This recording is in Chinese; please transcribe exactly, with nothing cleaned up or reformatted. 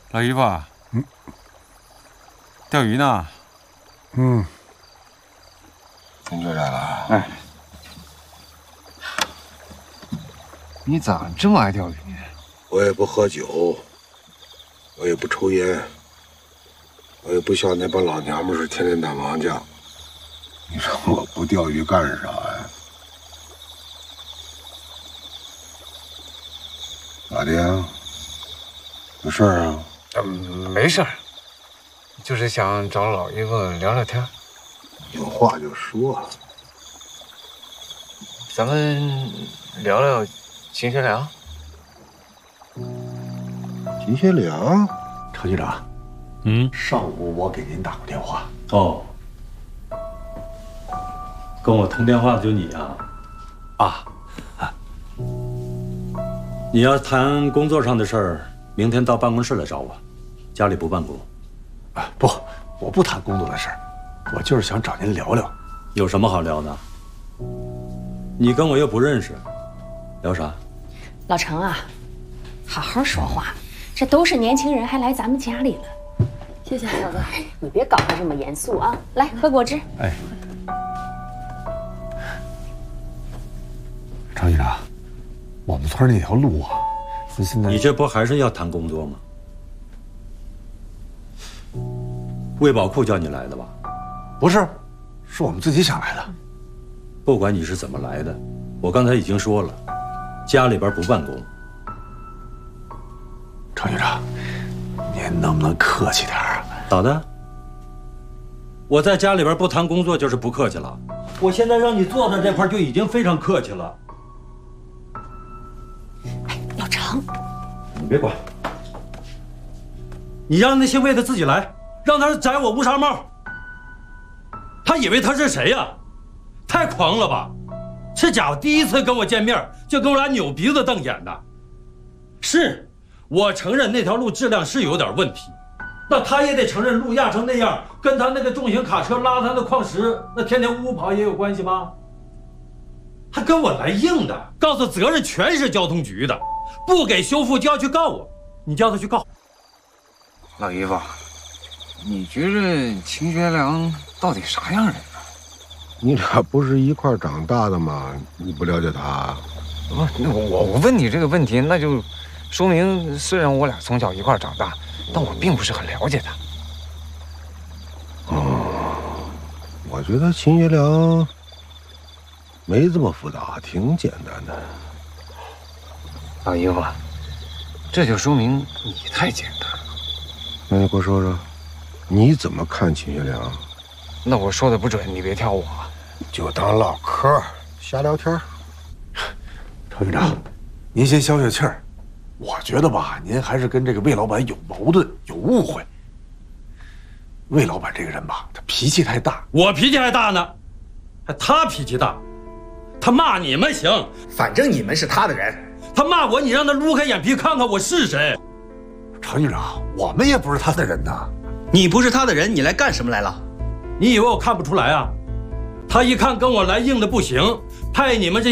老姨夫，嗯，钓鱼呢？ 嗯， 你回来了。 哎， 你咋这么爱钓鱼呢？ 我也不喝酒，我也不抽烟，我也不像那帮老娘们似的天天打麻将。你说我不钓鱼干啥呀？咋的呀？有事儿啊？ 嗯，没事儿，就是想找老姨夫聊聊天。 有话就说。 咱们聊聊秦学良。 秦学良， 程局长， 嗯， 上午我给您打过电话。 哦，跟我通电话的就你啊？ 啊， 你要谈工作上的事儿，明天到办公室来找我，家里不办公。 啊，不，我不谈工作的事儿，我就是想找您聊聊。 有什么好聊的？你跟我又不认识，聊啥？ 老程啊，好好说话，这都是年轻人，还来咱们家里了。 谢谢嫂子， 你别搞得这么严肃啊！来，喝果汁。 哎，程局长，我们村那条路啊，现在你这不还是要谈工作吗？卫保库叫你来的吧？ 不是，是我们自己想来的。 不管你是怎么来的，我刚才已经说了，家里边不办公。 程局长，您能不能客气点啊？ 咋的？我在家里边不谈工作就是不客气了。我现在让你坐在这块就已经非常客气了。 哎，老程， 你别管，你让那姓魏的自己来，让他摘我乌纱帽。他以为他是谁呀？太狂了吧！这家伙第一次跟我见面就跟我俩扭鼻子瞪眼的。是，我承认那条路质量是有点问题，那他也得承认路压成那样，跟他那个重型卡车拉他的矿石，那天天呜呜跑也有关系吗？他跟我来硬的，告诉责任全是交通局的，不给修复就要去告我，你叫他去告。 老姨夫，你觉着秦学良到底啥样人呢？ 你俩不是一块长大的吗？你不了解他？ 不，那我我问你这个问题，那就说明虽然我俩从小一块长大，但我并不是很了解他。 哦，我觉得秦学良没这么复杂，挺简单的。 老姨夫，这就说明你太简单了。 那你给我说说，你怎么看秦学良？ 那我说的不准，你别挑我。 就当唠嗑，瞎聊天。 程局长，您先消消气儿。我觉得吧，您还是跟这个魏老板有矛盾、有误会。魏老板这个人吧，他脾气太大。 我脾气还大呢，还他脾气大。他骂你们行， 反正你们是他的人。 他骂我，你让他撸开眼皮看看我是谁。 程局长，我们也不是他的人呐。 你不是他的人，你来干什么来了？ 你以为我看不出来啊？他一看跟我来硬的不行，派你们这